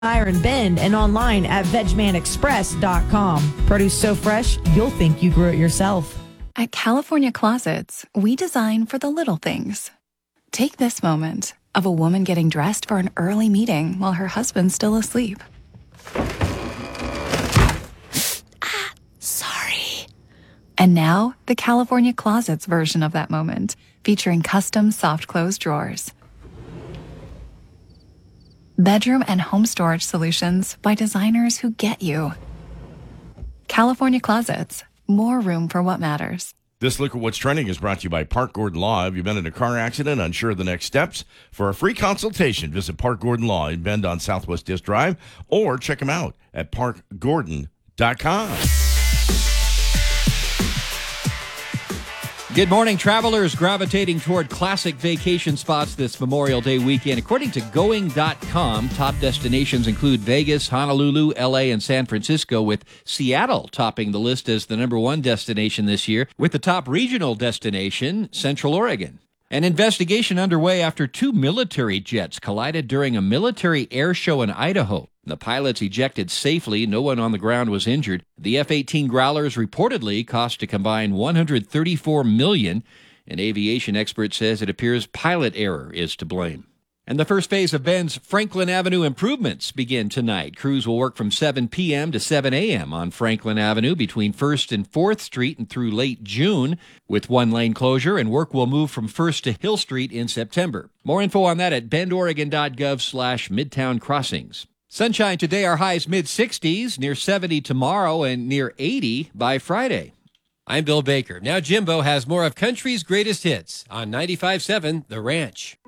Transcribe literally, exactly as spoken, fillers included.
Iron Bend and online at veg man express dot com. Produce so fresh, you'll think you grew it yourself. At California Closets, we design for the little things. Take this moment of a woman getting dressed for an early meeting while her husband's still asleep. Ah, sorry. And now, the California Closets version of that moment, featuring custom soft close drawers. Bedroom and home storage solutions by designers who get you. California Closets. More room for what matters. This Look at What's Trending is brought to you by Park Gordon Law. Have you been in a car accident, unsure of the next steps? For a free consultation, visit Park Gordon Law in Bend on Southwest Disc Drive or check them out at park gordon dot com. Good morning, travelers gravitating toward classic vacation spots this Memorial Day weekend. According to going dot com, top destinations include Vegas, Honolulu, L A, and San Francisco, with Seattle topping the list as the number one destination this year, with the top regional destination, Central Oregon. An investigation underway after two military jets collided during a military air show in Idaho. The pilots ejected safely. No one on the ground was injured. The F eighteen Growlers reportedly cost a combined one hundred thirty-four million dollars. An aviation expert says it appears pilot error is to blame. And the first phase of Bend's Franklin Avenue improvements begin tonight. Crews will work from seven p.m. to seven a.m. on Franklin Avenue between first and fourth Street and through late June, with one lane closure, and work will move from first to Hill Street in September. More info on that at bend oregon dot gov slash midtown crossings. Sunshine today, our highs mid sixties, near seventy tomorrow, and near eighty by Friday. I'm Bill Baker. Now Jimbo has more of country's greatest hits on ninety-five point seven The Ranch.